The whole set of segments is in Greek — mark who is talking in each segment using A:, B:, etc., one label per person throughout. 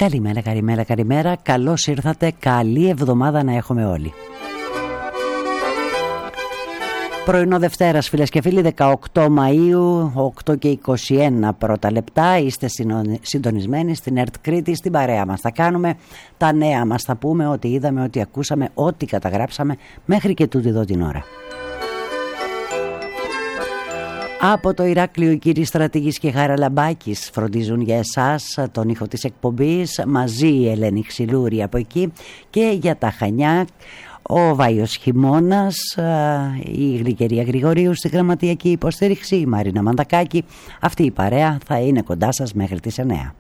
A: Καλημέρα, καλημέρα, καλημέρα. Καλώς ήρθατε. Καλή εβδομάδα να έχουμε όλοι. Πρωινό Δευτέρας, φίλες και φίλοι, 18 Μαΐου, 8 και 21 πρώτα λεπτά. Είστε συντονισμένοι στην ΕΡΤ Κρήτη, στην παρέα μας. Θα κάνουμε τα νέα μας, θα πούμε ό,τι είδαμε, ό,τι ακούσαμε, ό,τι καταγράψαμε μέχρι και τούτη εδώ την ώρα. Από το Ηράκλειο οι κύριοι Στρατηγής και Χαραλαμπάκης φροντίζουν για εσάς τον ήχο της εκπομπής, μαζί η Ελένη Ξυλούρη από εκεί, και για τα Χανιά ο Βάιος Χειμώνας, η Γλυκερία Γρηγορίου στη γραμματιακή υποστήριξη, η Μαρίνα Μαντακάκη. Αυτή η παρέα θα είναι κοντά σας μέχρι τις 9.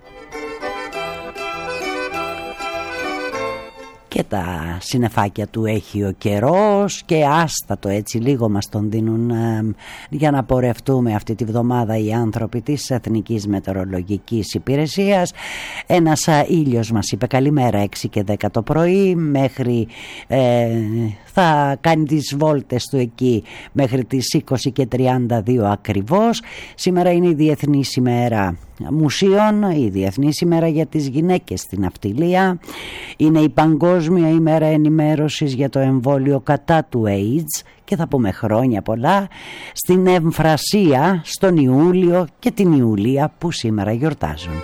A: Και τα συννεφάκια του έχει ο καιρός και άστατο έτσι λίγο μας τον δίνουν για να πορευτούμε αυτή τη βδομάδα οι άνθρωποι της Εθνικής Μετεωρολογικής Υπηρεσίας. Ένας ήλιος μας είπε καλημέρα 6 και 10 το πρωί, μέχρι θα κάνει τις βόλτες του εκεί μέχρι τις 20 και 32 ακριβώς. Σήμερα είναι η Διεθνής ημέρα μουσείων, η Διεθνής ημέρα για τις γυναίκες στην ναυτιλία, είναι η Παγκόσμια ημέρα ενημέρωσης για το εμβόλιο κατά του AIDS και θα πούμε χρόνια πολλά στην Εμφρασία, στον Ιούλιο και την Ιουλία που σήμερα γιορτάζουν.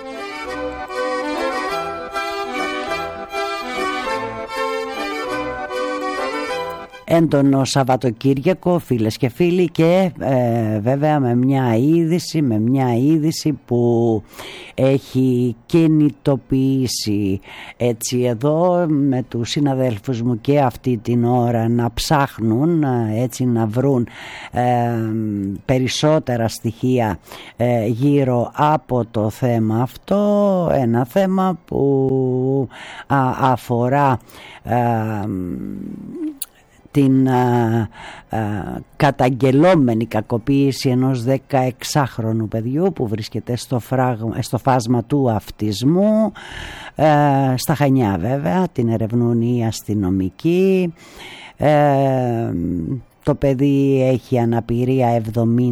A: Έντονο Σαββατοκύριακο, φίλες και φίλοι, και βέβαια με μια είδηση που έχει κινητοποιήσει έτσι εδώ με τους συναδέλφους μου και αυτή την ώρα να ψάχνουν έτσι να βρουν περισσότερα στοιχεία γύρω από το θέμα αυτό, ένα θέμα που αφορά την καταγγελόμενη κακοποίηση ενός 16χρονου παιδιού που βρίσκεται στο φάσμα του αυτισμού, στα Χανιά βέβαια, την ερευνούν οι αστυνομικοί. Το παιδί έχει αναπηρία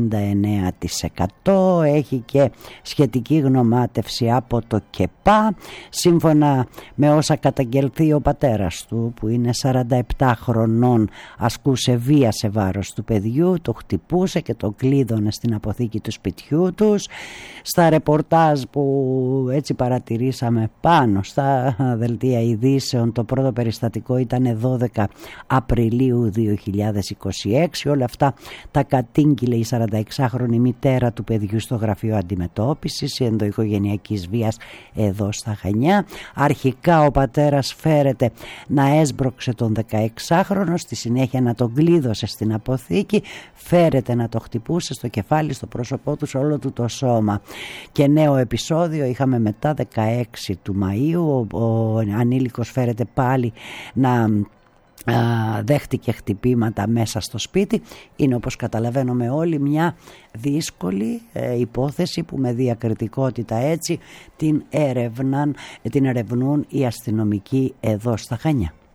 A: 79%, έχει και σχετική γνωμάτευση από το ΚΕΠΑ. Σύμφωνα με όσα καταγγελθεί, ο πατέρας του που είναι 47 χρονών ασκούσε βία σε βάρος του παιδιού, το χτυπούσε και το κλείδωνε στην αποθήκη του σπιτιού τους. Στα ρεπορτάζ που έτσι παρατηρήσαμε πάνω στα δελτία ειδήσεων, το πρώτο περιστατικό ήταν 12 Απριλίου 2026. Όλα αυτά τα κατήγγειλε η 46χρονη μητέρα του παιδιού στο γραφείο αντιμετώπισης ενδοοικογενειακής βίας εδώ στα Χανιά. Αρχικά ο πατέρας φέρεται να έσπρωξε τον 16χρονο, στη συνέχεια να τον κλείδωσε στην αποθήκη, φέρεται να το χτυπούσε στο κεφάλι, στο πρόσωπό του, σε όλο του το σώμα. Και νέο επεισόδιο είχαμε μετά 16 του Μαΐου, ο ανήλικος φέρεται πάλι να δέχτηκε χτυπήματα μέσα στο σπίτι. Είναι, όπως καταλαβαίνουμε όλοι, μια δύσκολη υπόθεση που με διακριτικότητα έτσι την ερευνούν οι αστυνομικοί εδώ στα Χανιά.